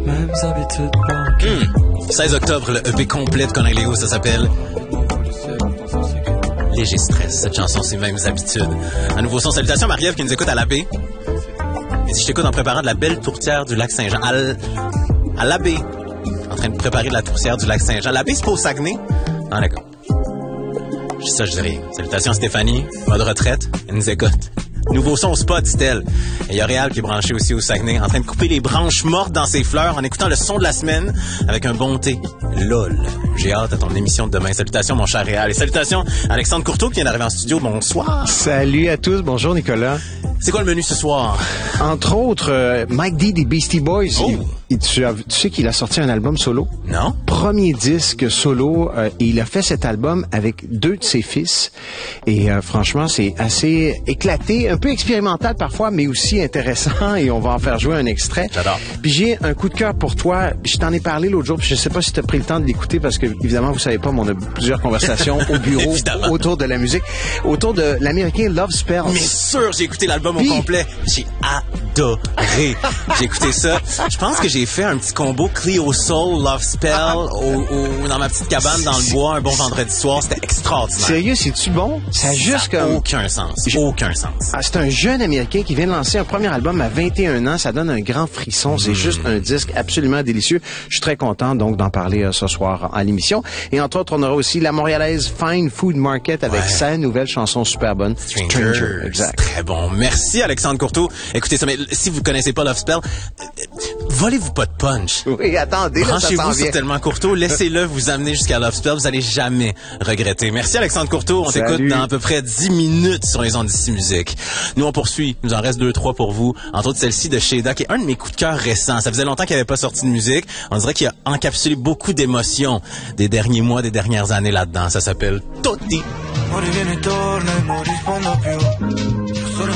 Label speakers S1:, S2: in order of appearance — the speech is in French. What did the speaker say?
S1: mêmes habitudes.
S2: 16 octobre, le EP complet de Cornelio, ça s'appelle Léger Stress. Cette chanson, c'est Mêmes habitudes. Un nouveau son. Salutations à Marie-Ève qui nous écoute à l'abbé. Et si je t'écoute en préparant de la belle tourtière du lac Saint-Jean. À l'abbé. En train de préparer de la tourtière du lac Saint-Jean. L'abbé, c'est pas au Saguenay? Ah, d'accord. Ça, je dis rien. Salutations à Stéphanie, mode retraite, elle nous écoute. Nouveau son au spot, dit-elle. Et il y a Réal qui est branché aussi au Saguenay, en train de couper les branches mortes dans ses fleurs en écoutant le son de la semaine avec un bon thé. LOL. J'ai hâte à ton émission de demain. Salutations, mon cher Réal. Et salutations à Alexandre Courteau qui vient d'arriver en studio. Bonsoir.
S3: Salut à tous. Bonjour, Nicolas.
S2: C'est quoi le menu ce soir?
S3: Entre autres, Mike D des Beastie Boys.
S2: Oh.
S3: Tu sais qu'il a sorti un album solo?
S2: Non.
S3: Premier disque solo. Et il a fait cet album avec 2 de ses fils. Et franchement, c'est assez éclaté, un peu expérimental parfois, mais aussi intéressant. Et on va en faire jouer un extrait.
S2: J'adore.
S3: Puis j'ai un coup de cœur pour toi. Je t'en ai parlé l'autre jour. Puis je sais pas si tu as pris le temps de l'écouter parce que, évidemment, vous savez pas, mais on a plusieurs conversations au bureau autour de la musique, autour de l'américain Love Spell.
S2: Mais sûr, j'ai écouté l'album au complet. J'ai adoré. J'ai écouté ça. Je pense que j'ai fait un petit combo Cleo Soul, Love Spell dans ma petite cabane dans le bois un bon vendredi soir. C'était extraordinaire.
S3: Sérieux, c'est-tu bon? Ça a juste comme...
S2: Aucun sens. Aucun sens.
S3: Ah, c'est un jeune Américain qui vient de lancer un premier album à 21 ans. Ça donne un grand frisson. C'est juste un disque absolument délicieux. Je suis très content donc d'en parler ce soir à l'émission. Et entre autres, on aura aussi la montréalaise Fine Food Market avec sa nouvelle chanson super bonne.
S2: Stranger.
S3: Exact.
S2: Très bon. Merci Alexandre Courteau. Écoutez ça, mais si vous connaissez pas Love Spell, volez-vous pas de punch.
S3: Oui, attendez, là, ça s'en
S2: branchez-vous
S3: vient.
S2: sur Tellement Courteau. Laissez-le vous amener jusqu'à Love Spell. Vous allez jamais regretter. Merci Alexandre Courteau. On t'écoute dans à peu près 10 minutes sur les ondes d'ici musique. Nous, on poursuit. Il nous en reste 2-3 pour vous. Entre autres, celle-ci de Sheda, qui est un de mes coups de cœur récents. Ça faisait longtemps qu'il avait pas sorti de musique. On dirait qu'il a encapsulé beaucoup d'émotions des derniers mois, des dernières années là-dedans. Ça s'appelle Tutti.
S4: Ora viene e torna e non rispondo più.